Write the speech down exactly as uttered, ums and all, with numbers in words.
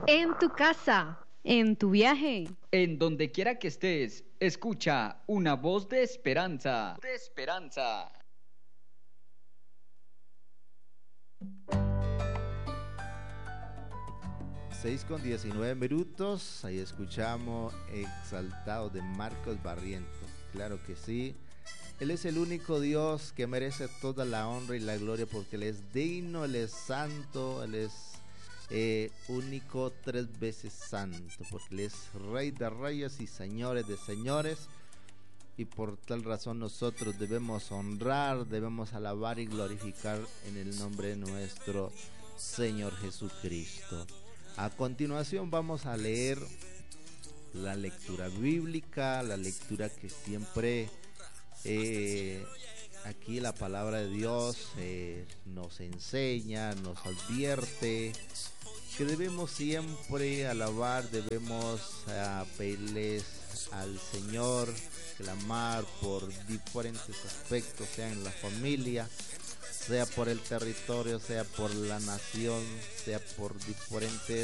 En tu casa, en tu viaje, en donde quiera que estés, escucha una voz de esperanza. De esperanza. seis con diecinueve minutos, ahí escuchamos Exaltado de Marcos Barrientos. Claro que sí, Él es el único Dios que merece toda la honra y la gloria porque Él es digno, Él es santo, Él es eh, único, tres veces santo, porque Él es Rey de reyes y Señores de señores. Y por tal razón nosotros debemos honrar, debemos alabar y glorificar en el nombre de nuestro Señor Jesucristo. A continuación vamos a leer la lectura bíblica, la lectura que siempre eh, aquí la palabra de Dios eh, nos enseña, nos advierte que debemos siempre alabar, debemos uh, pedirles al Señor, clamar por diferentes aspectos, sea en la familia, sea por el territorio, sea por la nación, sea por diferentes